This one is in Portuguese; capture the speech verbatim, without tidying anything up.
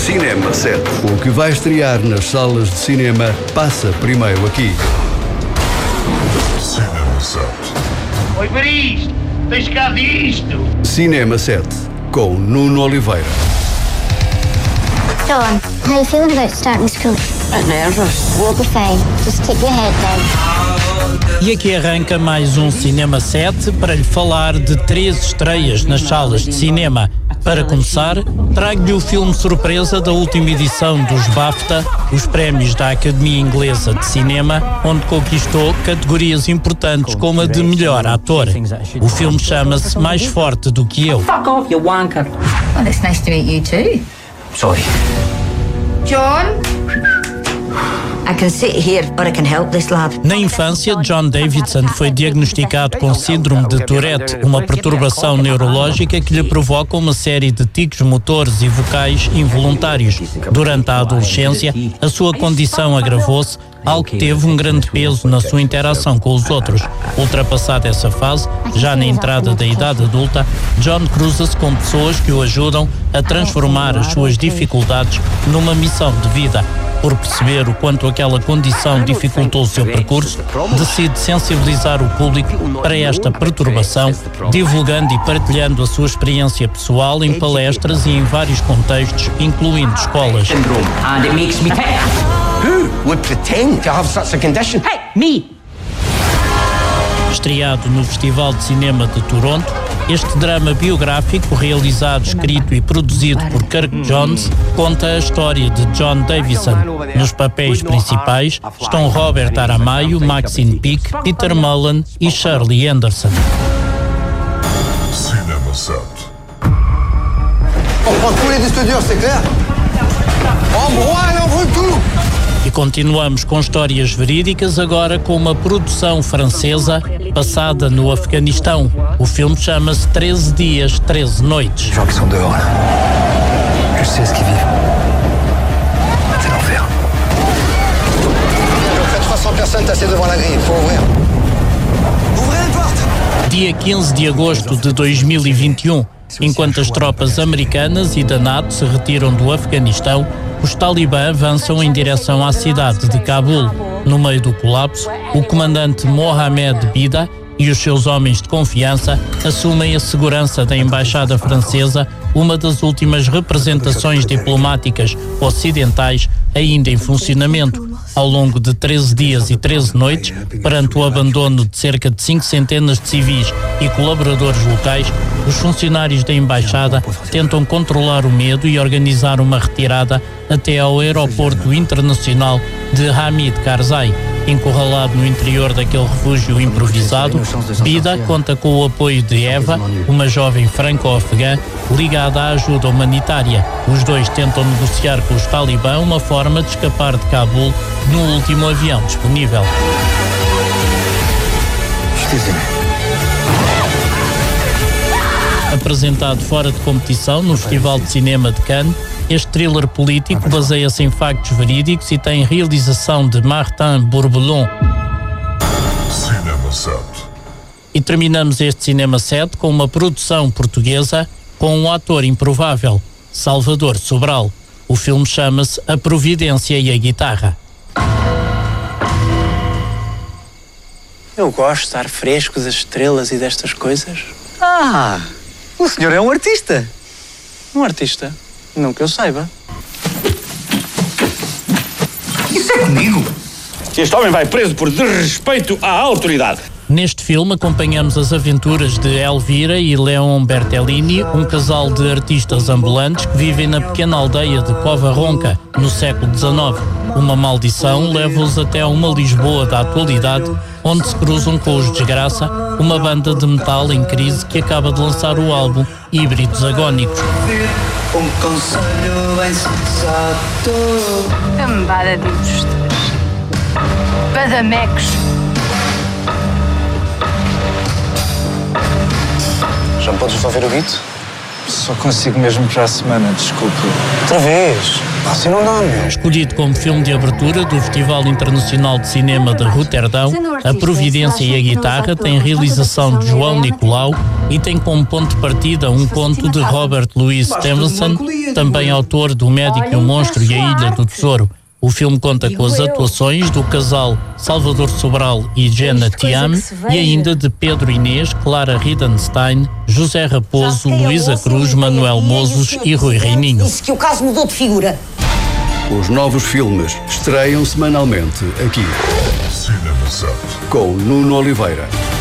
Cinema sete. O que vai estrear nas salas de cinema passa primeiro aqui. Cinema sete. Oi, para isto! Tens cá disto! Cinema sete, com Nuno Oliveira. Dawn, how are you feeling about starting school? I'm nervous. You'll be fine. Just keep your head down. E aqui arranca mais um Cinema sete para lhe falar de três estreias nas salas de cinema. Para começar, trago-lhe o filme surpresa da última edição dos BAFTA, os prémios da Academia Inglesa de Cinema, onde conquistou categorias importantes como a de melhor ator. O filme chama-se Mais Forte do que Eu. Fuck off, you wanker. Well, it's nice to meet you too. Sorry. John? I can sit here or I can help this lad. Na infância, John Davidson foi diagnosticado com síndrome de Tourette, uma perturbação neurológica que lhe provoca uma série de tiques motores e vocais involuntários. Durante a adolescência, a sua condição agravou-se, algo que teve um grande peso na sua interação com os outros. Ultrapassada essa fase, já na entrada da idade adulta, John cruza-se com pessoas que o ajudam a transformar as suas dificuldades numa missão de vida. Por perceber o quanto aquela condição dificultou o seu percurso, decide sensibilizar o público para esta perturbação, divulgando e partilhando a sua experiência pessoal em palestras e em vários contextos, incluindo escolas. And it makes me tick. Who would pretend to have such a condition? Hey, me! Estreado no Festival de Cinema de Toronto, este drama biográfico, realizado, escrito e produzido por Kirk Jones, conta a história de John Davidson. Nos papéis principais estão Robert Aramayo, Maxine Peake, Peter Mullen e Shirley Anderson. Cinema sete. On prend tous les disques durs, c'est clair? En broie, on brûle tout! E continuamos com histórias verídicas, agora com uma produção francesa passada no Afeganistão. O filme chama-se treze dias, treze noites. Les gens qui sont dehors, là. Je sais ce qu'ils vivent. C'est l'enfer. À peu près trois cents personnes tassées devant la grille. Faut ouvrir. Ouvrez les portes! Dia quinze de agosto de dois mil e vinte e um, enquanto as tropas americanas e da NATO se retiram do Afeganistão, os talibã avançam em direção à cidade de Cabul. No meio do colapso, o comandante Mohamed Bida e os seus homens de confiança assumem a segurança da Embaixada Francesa, uma das últimas representações diplomáticas ocidentais ainda em funcionamento. Ao longo de treze dias e treze noites, perante o abandono de cerca de cinco centenas de civis e colaboradores locais, os funcionários da Embaixada tentam controlar o medo e organizar uma retirada até ao aeroporto internacional de Hamid Karzai. Encurralado no interior daquele refúgio improvisado, Bida conta com o apoio de Eva, uma jovem franco-afegã ligada à ajuda humanitária. Os dois tentam negociar com os talibã uma forma de escapar de Cabul no último avião disponível. Apresentado fora de competição no Festival de Cinema de Cannes, este thriller político baseia-se em factos verídicos e tem realização de Martin Bourboulon. Cinema sete. E terminamos este Cinema sete com uma produção portuguesa com um ator improvável, Salvador Sobral. O filme chama-se A Providência e a Guitarra. Eu gosto de ar fresco, das estrelas e destas coisas. Ah, o senhor é um artista. Um artista? Não que eu saiba. Isso é comigo? Este homem vai preso por desrespeito à autoridade. Neste filme acompanhamos as aventuras de Elvira e Leon Bertellini, um casal de artistas ambulantes que vivem na pequena aldeia de Cova Ronca, no século dezenove. Uma maldição leva-os até a uma Lisboa da atualidade, onde se cruzam com os Desgraça, uma banda de metal em crise que acaba de lançar o álbum Híbridos Agónicos. Um conselho insensato. Cambada de impostos. Badamecos. Já me podes só ver o beat? Só consigo mesmo para a semana, desculpe. Outra vez? Assim não dá, meu. Escolhido como filme de abertura do Festival Internacional de Cinema de Roterdão, A Providência e a Guitarra tem realização de João Nicolau e tem como ponto de partida um conto de Robert Louis Stevenson, também autor do Médico e o Monstro e a Ilha do Tesouro. O filme conta com as atuações do casal Salvador Sobral e Jenna Thiam e ainda de Pedro Inês, Clara Ridenstein, José Raposo, Luísa Cruz, Manuel Mozos e Rui Reininho. Disse que o caso mudou de figura. Os novos filmes estreiam semanalmente aqui. CinemaSat. Com Nuno Oliveira.